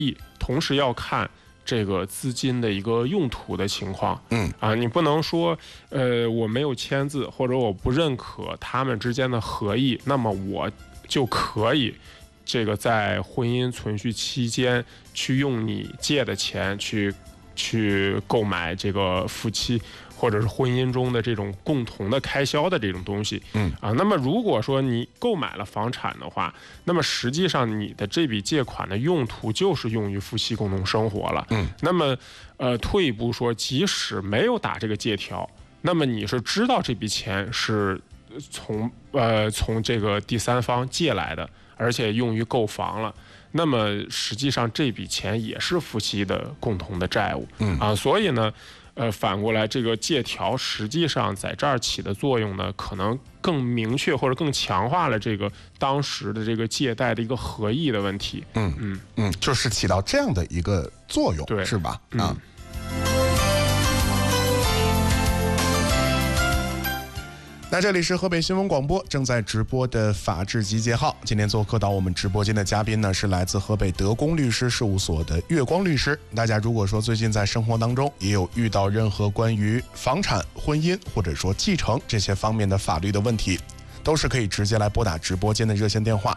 同时要看这个资金的一个用途的情况。你不能说我没有签字或者我不认可他们之间的合意，那么我就可以这个在婚姻存续期间去用你借的钱去购买这个夫妻或者是婚姻中的这种共同的开销的这种东西。那么如果说你购买了房产的话，那么实际上你的这笔借款的用途就是用于夫妻共同生活了。那么退一步说，即使没有打这个借条，那么你是知道这笔钱是从这个第三方借来的，而且用于购房了，那么实际上这笔钱也是夫妻的共同的债务。所以呢反过来，这个借条实际上在这儿起的作用呢，可能更明确或者更强化了这个当时的这个借贷的一个合意的问题。 就是起到这样的一个作用， 对， 是吧？那这里是河北新闻广播正在直播的法治集结号，今天做客到我们直播间的嘉宾呢，是来自河北德公律师事务所的月光律师。大家如果说最近在生活当中也有遇到任何关于房产、婚姻或者说继承这些方面的法律的问题，都是可以直接来拨打直播间的热线电话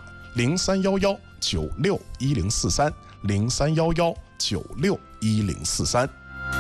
03119610430311961043。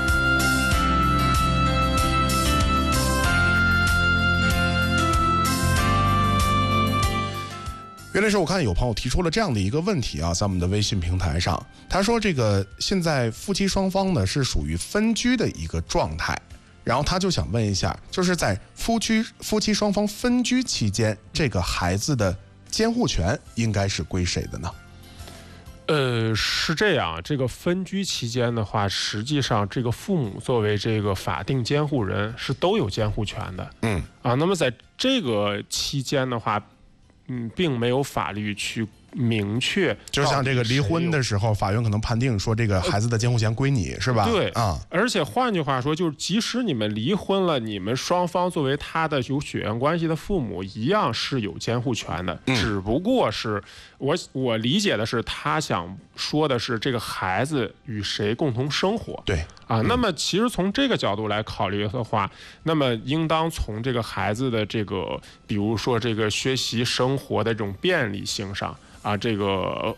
原来是我看有朋友提出了这样的一个问题啊，在我们的微信平台上，他说这个现在夫妻双方呢是属于分居的一个状态，然后他就想问一下，就是在夫妻双方分居期间，这个孩子的监护权应该是归谁的呢？ 是这样，这个分居期间的话，实际上这个父母作为这个法定监护人是都有监护权的。那么在这个期间的话，并没有法律去明确， 就像这个离婚的时候，法院可能判定说这个孩子的监护权归你，是吧？ 对而且换句话说，就是即使你们离婚了，你们双方作为他的有血缘关系的父母，一样是有监护权的。只不过是我理解的是，他想说的是这个孩子与谁共同生活。 对那么其实从这个角度来考虑的话，那么应当从这个孩子的这个，比如说这个学习生活的这种便利性上这个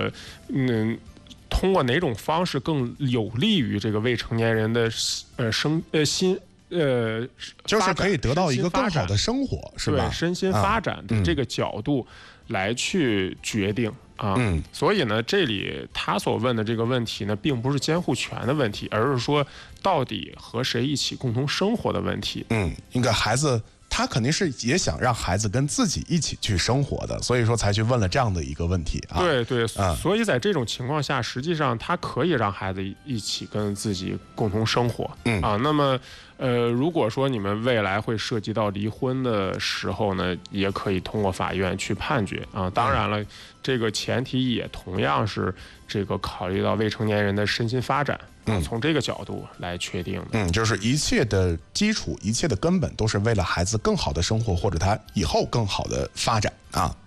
通过哪种方式更有利于这个未成年人的就是可以得到一个更好的生活，是吧？ 对，身心发展的这个角度来去决定所以呢，这里他所问的这个问题呢，并不是监护权的问题，而是说到底和谁一起共同生活的问题。 应该孩子他肯定是也想让孩子跟自己一起去生活的，所以说才去问了这样的一个问题对，所以在这种情况下，实际上他可以让孩子一起跟自己共同生活。那么如果说你们未来会涉及到离婚的时候呢，也可以通过法院去判决当然了，这个前提也同样是这个考虑到未成年人的身心发展。从这个角度来确定的。 就是一切的基础，一切的根本都是为了孩子更好的生活，或者他以后更好的发展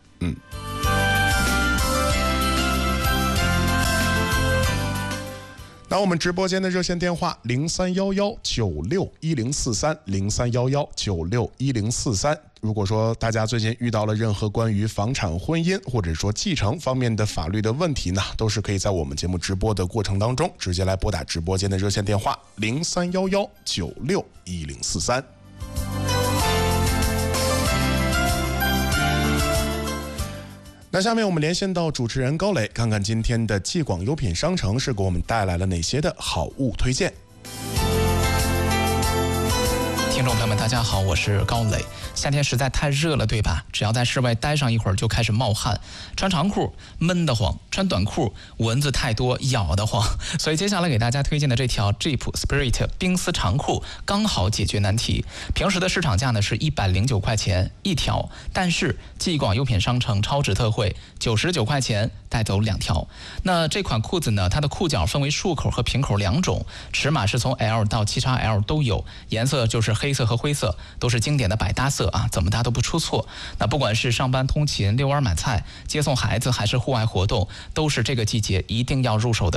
那我们直播间的热线电话03119610430311961043。如果说大家最近遇到了任何关于房产、婚姻或者说继承方面的法律的问题呢，都是可以在我们节目直播的过程当中直接来拨打直播间的热线电话0311961043。那下面我们连线到主持人高磊，看看今天的继广优品商城是给我们带来了哪些的好物推荐。 听众朋友们，大家好，我是高磊。夏天实在太热了，对吧？只要在室外待上一会儿就开始冒汗，穿长裤闷得慌，穿短裤蚊子太多咬得慌。所以接下来给大家推荐的这条 Jeep Spirit 冰丝长裤刚好解决难题。平时的市场价呢是109块钱一条，但是继广优品商城超值特惠99块钱带走2条。那这款裤子呢，它的裤脚分为束口和平口2种，尺码是从 L 到7XL 都有，颜色就是黑黑色和灰色都是经典的百搭色啊，怎么搭都不出错。那不管是上班通勤、遛弯买菜、接送孩子，还是户外活动，都是这个季节一定要入手的